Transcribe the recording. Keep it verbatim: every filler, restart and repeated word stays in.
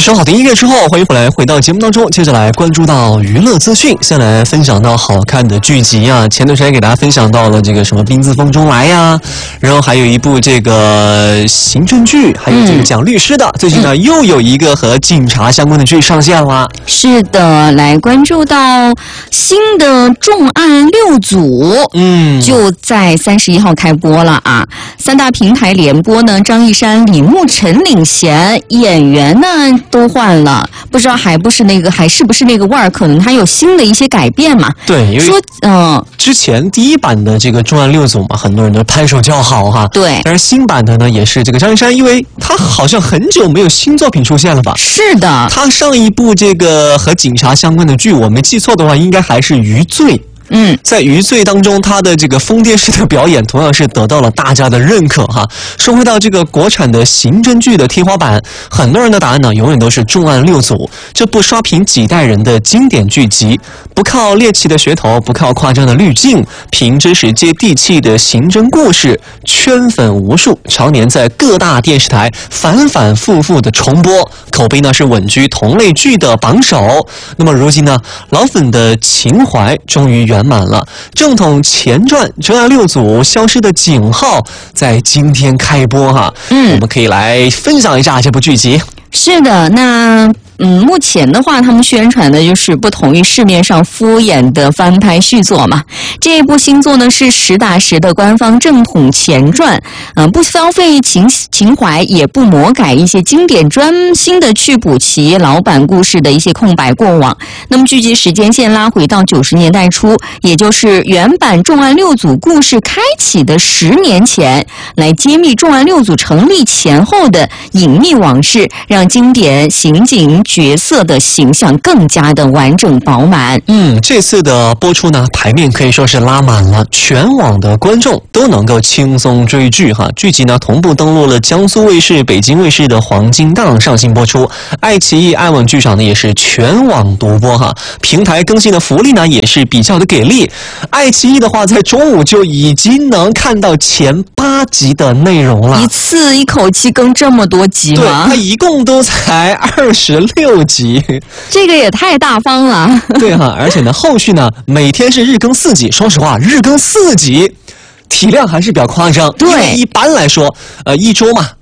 首好听音乐之后，欢迎回来，回到节目当中，接着来关注到娱乐资讯。先来分享到好看的剧集啊，前段时间给大家分享到了这个什么《冰字风中来》呀，然后还有一部这个刑侦剧，还有这个讲律师的。嗯、最近呢，嗯、又有一个和警察相关的剧上线了。 是的，来关注到新的重案六组，嗯，就在三十一号开播了啊。三大平台联播呢，张一山、李牧尘领衔，演员呢都换了，不知道还不是那个，还是不是那个味儿？可能它有新的一些改变嘛。 对，因为说嗯、呃， 之前第一版的这个重案六组嘛，很多人都拍手叫好哈。 对， 但是新版的呢，也是这个张一山，因为他好像很久没有新作品出现了吧？ 是的， 他上一部这个和警察相关的剧，我没记错的话，应该还是《余罪》。嗯，在《余罪》当中，他的这个疯癫式的表演同样是得到了大家的认可哈。说回到这个国产的刑侦剧的天花板，很多人的答案呢，永远都是《重案六组》这部刷屏几代人的经典剧集。不靠猎奇的噱头，不靠夸张的滤镜，凭真实接地气的刑侦故事，圈粉无数，常年在各大电视台反反复复的重播，口碑呢是稳居同类剧的榜首。那么如今呢，老粉的情怀终于圆满了，正统前传《重案六组》消失的警号在今天开播哈。嗯，我们可以来分享一下这部剧集。 是的，那嗯，目前的话，他们宣传的就是不同于市面上敷衍的翻拍续作嘛。这一部新作呢是实打实的官方正统前传，嗯、呃，不消费情情怀，也不魔改一些经典，专心的去补齐老版故事的一些空白过往。那么剧集时间线拉回到九十年代初，也就是原版重案六组故事开启的十年前，来揭秘重案六组成立前后的隐秘往事，让经典刑警角色的形象更加的完整饱满。 嗯，这次的播出呢，排面可以说是拉满了，全网的观众都能够轻松追剧哈。剧集呢同步登陆了江苏卫视、北京卫视的黄金档上新播出，爱奇艺、爱网剧场呢也是全网独播哈。平台更新的福利呢也是比较的给力，爱奇艺的话在中午就已经能看到前八集的内容了， 一次一口气更这么多集吗？ 对，它一共都才二十六集， 这个也太大方了。 对哈，而且呢，后续呢每天是日更四集。说实话，日更四集体量还是比较夸张。 对， 一般来说，呃，一周嘛